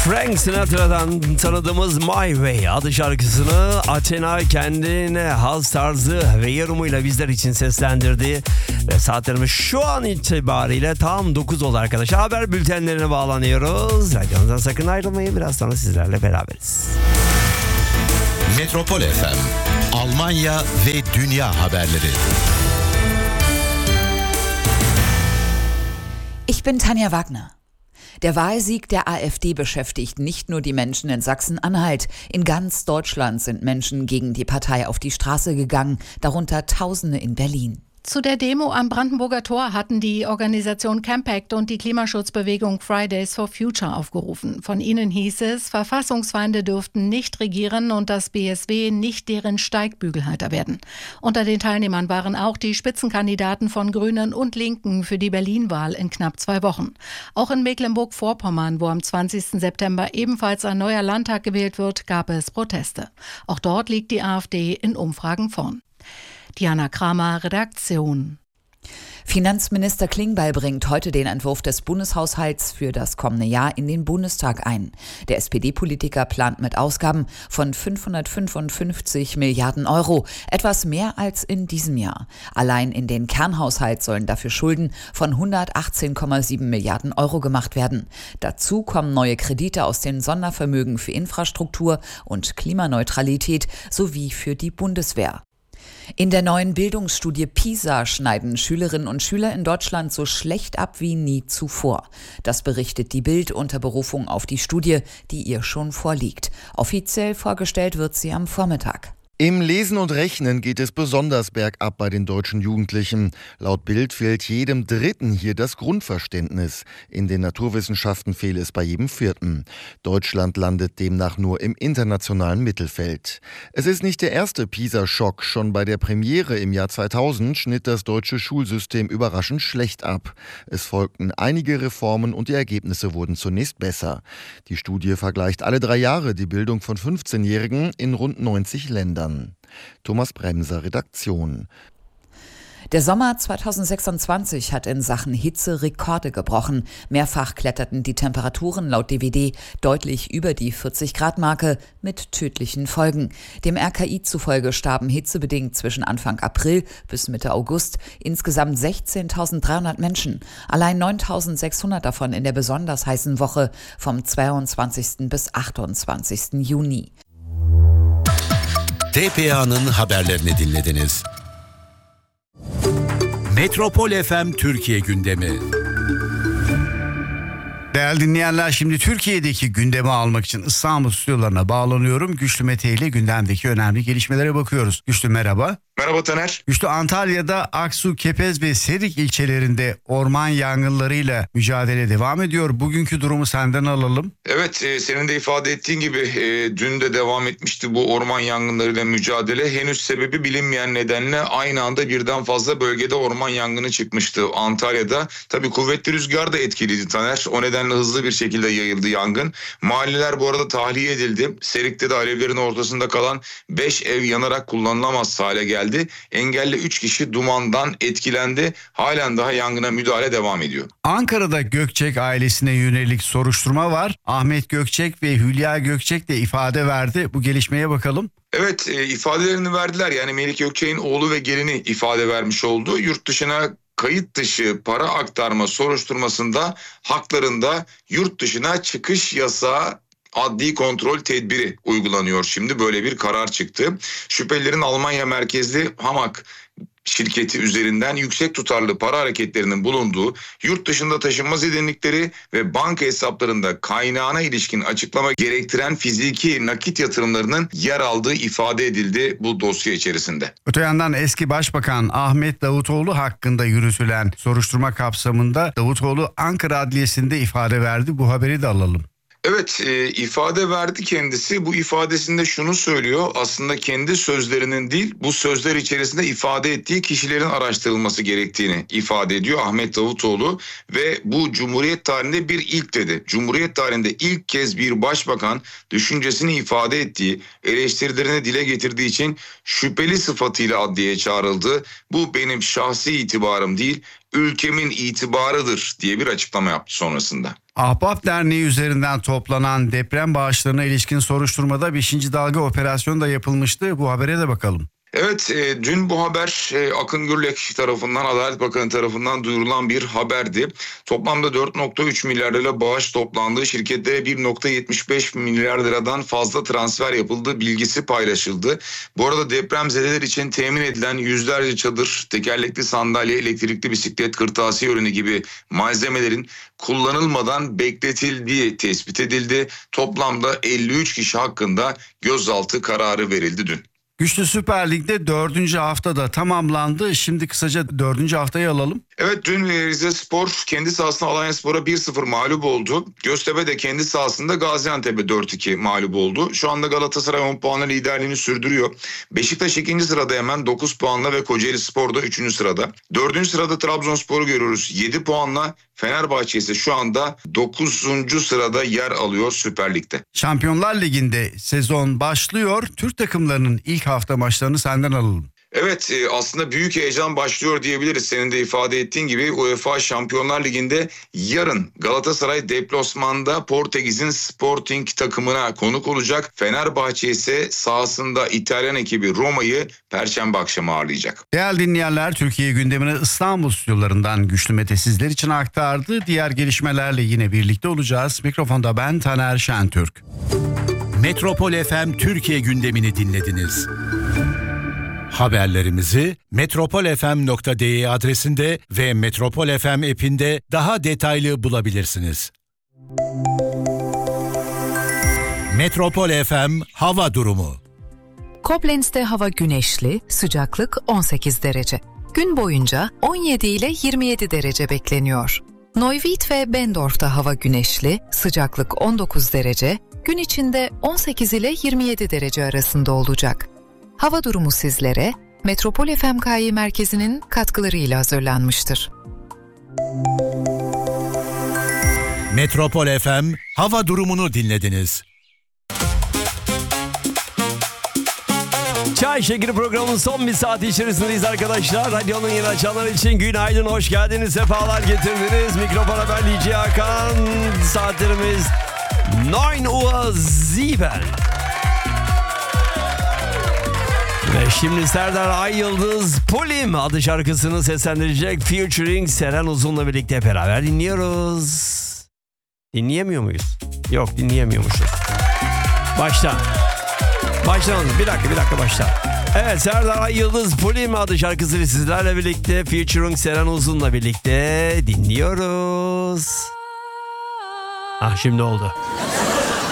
Frank Sinatra'dan tanıdığımız My Way adlı şarkısını Athena kendine has tarzı ve yorumuyla bizler için seslendirdi. Ve saatlerimiz şu an itibariyle tam 9 oldu arkadaşlar. Haber bültenlerine bağlanıyoruz. Radyonuzdan sakın ayrılmayın. Biraz sonra sizlerle beraberiz. Metropol FM, Almanya ve dünya haberleri. Ich bin Tanja Wagner. Der Wahlsieg der AfD beschäftigt nicht nur die Menschen in Sachsen-Anhalt. In ganz Deutschland sind Menschen gegen die Partei auf die Straße gegangen, darunter Tausende in Berlin. Zu der Demo am Brandenburger Tor hatten die Organisation Campact und die Klimaschutzbewegung Fridays for Future aufgerufen. Von ihnen hieß es, Verfassungsfeinde dürften nicht regieren und das BSW nicht deren Steigbügelhalter werden. Unter den Teilnehmern waren auch die Spitzenkandidaten von Grünen und Linken für die Berlin-Wahl in knapp 2 Wochen. Auch in Mecklenburg-Vorpommern, wo am 20. September ebenfalls ein neuer Landtag gewählt wird, gab es Proteste. Auch dort liegt die AfD in Umfragen vorn. Diana Kramer, Redaktion. Finanzminister Klingbeil bringt heute den Entwurf des Bundeshaushalts für das kommende Jahr in den Bundestag ein. Der SPD-Politiker plant mit Ausgaben von 555 Milliarden Euro, etwas mehr als in diesem Jahr. Allein in den Kernhaushalt sollen dafür Schulden von 118,7 Milliarden Euro gemacht werden. Dazu kommen neue Kredite aus den Sondervermögen für Infrastruktur und Klimaneutralität sowie für die Bundeswehr. In der neuen Bildungsstudie PISA schneiden Schülerinnen und Schüler in Deutschland so schlecht ab wie nie zuvor. Das berichtet die Bild unter Berufung auf die Studie, die ihr schon vorliegt. Offiziell vorgestellt wird sie am Vormittag. Im Lesen und Rechnen geht es besonders bergab bei den deutschen Jugendlichen. Laut Bild fehlt jedem Dritten hier das Grundverständnis. In den Naturwissenschaften fehle es bei jedem Vierten. Deutschland landet demnach nur im internationalen Mittelfeld. Es ist nicht der erste PISA-Schock. Schon bei der Premiere im Jahr 2000 schnitt das deutsche Schulsystem überraschend schlecht ab. Es folgten einige Reformen und die Ergebnisse wurden zunächst besser. Die Studie vergleicht alle 3 Jahre die Bildung von 15-Jährigen in rund 90 Ländern. Thomas Bremser, Redaktion. Der Sommer 2026 hat in Sachen Hitze Rekorde gebrochen. Mehrfach kletterten die Temperaturen laut DWD deutlich über die 40-Grad-Marke mit tödlichen Folgen. Dem RKI zufolge starben hitzebedingt zwischen Anfang April bis Mitte August insgesamt 16.300 Menschen. Allein 9.600 davon in der besonders heißen Woche vom 22. bis 28. Juni. TPA'nın haberlerini dinlediniz. Metropol FM Türkiye gündemi. Değerli dinleyenler, şimdi Türkiye'deki gündemi almak için İstanbul stüdyolarına bağlanıyorum. Güçlü Mete ile gündemdeki önemli gelişmelere bakıyoruz. Güçlü merhaba. Merhaba Taner. Güçlü, Antalya'da Aksu, Kepez ve Serik ilçelerinde orman yangınlarıyla mücadele devam ediyor. Bugünkü durumu senden alalım. Evet, senin de ifade ettiğin gibi dün de devam etmişti bu orman yangınlarıyla mücadele. Henüz sebebi bilinmeyen nedenle aynı anda birden fazla bölgede orman yangını çıkmıştı Antalya'da. Tabii kuvvetli rüzgar da etkiliydi Taner. O nedenle hızlı bir şekilde yayıldı yangın. Mahalleler bu arada tahliye edildi. Serik'te de alevlerin ortasında kalan 5 ev yanarak kullanılamaz hale geldi. Engelli 3 kişi dumandan etkilendi. Halen daha yangına müdahale devam ediyor. Ankara'da Gökçek ailesine yönelik soruşturma var. Ahmet Gökçek ve Hülya Gökçek de ifade verdi. Bu gelişmeye bakalım. Evet, ifadelerini verdiler. Yani Melik Gökçek'in oğlu ve gelini ifade vermiş oldu. Yurt dışına kayıt dışı para aktarma soruşturmasında haklarında yurt dışına çıkış yasağı adli kontrol tedbiri uygulanıyor. Şimdi böyle bir karar çıktı. Şüphelilerin Almanya merkezli Hamak şirketi üzerinden yüksek tutarlı para hareketlerinin bulunduğu, yurt dışında taşınma zedenlikleri ve banka hesaplarında kaynağına ilişkin açıklama gerektiren fiziki nakit yatırımlarının yer aldığı ifade edildi bu dosya içerisinde. Öte yandan eski Başbakan Ahmet Davutoğlu hakkında yürütülen soruşturma kapsamında Davutoğlu Ankara Adliyesi'nde ifade verdi. Bu haberi de alalım. Evet, ifade verdi kendisi. Bu ifadesinde şunu söylüyor. Aslında kendi sözlerinin değil, bu sözler içerisinde ifade ettiği kişilerin araştırılması gerektiğini ifade ediyor Ahmet Davutoğlu. Ve bu Cumhuriyet tarihinde bir ilk dedi. Cumhuriyet tarihinde ilk kez bir başbakan düşüncesini ifade ettiği, eleştirilerini dile getirdiği için şüpheli sıfatıyla adliyeye çağrıldı. Bu benim şahsi itibarım değil, ülkemin itibarıdır diye bir açıklama yaptı sonrasında. Ahbap Derneği üzerinden toplanan deprem bağışlarına ilişkin soruşturmada 5. dalga operasyonu da yapılmıştı. Bu habere de bakalım. Evet, dün bu haber Akın Gürlek tarafından, Adalet Bakanı tarafından duyurulan bir haberdi. Toplamda 4,3 milyar lira bağış toplandı. Şirkete 1,75 milyar liradan fazla transfer yapıldı bilgisi paylaşıldı. Bu arada depremzedeler için temin edilen yüzlerce çadır, tekerlekli sandalye, elektrikli bisiklet, kırtasiye ürünü gibi malzemelerin kullanılmadan bekletildiği tespit edildi. Toplamda 53 kişi hakkında gözaltı kararı verildi dün. Güçlü Süper Lig'de 4. hafta da tamamlandı. Şimdi kısaca 4. haftayı alalım. Evet, dün Rizespor kendi sahasında Alanyaspor'a 1-0 mağlup oldu. Göztepe de kendi sahasında Gaziantep'e 4-2 mağlup oldu. Şu anda Galatasaray 10 puanla liderliğini sürdürüyor. Beşiktaş 2. sırada hemen 9 puanla ve Kocaelispor da 3. sırada. 4. sırada Trabzonspor'u görüyoruz 7 puanla. Fenerbahçe ise şu anda 9. sırada yer alıyor Süper Lig'de. Şampiyonlar Ligi'nde sezon başlıyor. Türk takımlarının ilk hafta maçlarını senden alalım. Evet, aslında büyük heyecan başlıyor diyebiliriz. Senin de ifade ettiğin gibi UEFA Şampiyonlar Ligi'nde yarın Galatasaray deplasmanda Portekiz'in Sporting takımına konuk olacak. Fenerbahçe ise sahasında İtalyan ekibi Roma'yı Perşembe akşamı ağırlayacak. Değerli dinleyenler, Türkiye gündemini İstanbul stüdyolarından Güçlü Mete sizler için aktardı. Diğer gelişmelerle yine birlikte olacağız. Mikrofonda ben Taner Şentürk. Metropol FM Türkiye gündemini dinlediniz. Haberlerimizi metropolfm.de adresinde ve Metropol FM app'inde daha detaylı bulabilirsiniz. Metropol FM hava durumu. Koblenz'de hava güneşli, sıcaklık 18 derece. Gün boyunca 17 ile 27 derece bekleniyor. Neuwied ve Bendorf'ta hava güneşli, sıcaklık 19 derece, gün içinde 18 ile 27 derece arasında olacak. Hava durumu sizlere Metropol FMK'yi merkezinin katkılarıyla hazırlanmıştır. Metropol FM hava durumunu dinlediniz. Çay Şekeri programının son bir saati içerisindeyiz arkadaşlar. Radyonun yeni açanlar için günaydın, hoş geldiniz, sefalar getirdiniz. Mikrofona ben DJ Hakan. Saatlerimiz 9:07. Ve şimdi Serdar Ay Yıldız Polim adlı şarkısını seslendirecek, featuring Seren Uzun'la birlikte beraber dinliyoruz. Dinleyemiyor muyuz? Yok, dinleyemiyormuşuz. Baştan. Başlayalım. Bir dakika başla. Evet, Serdar Ay Yıldız Polim adlı şarkısını sizlerle birlikte, featuring Seren Uzun'la birlikte dinliyoruz. Ah, şimdi oldu.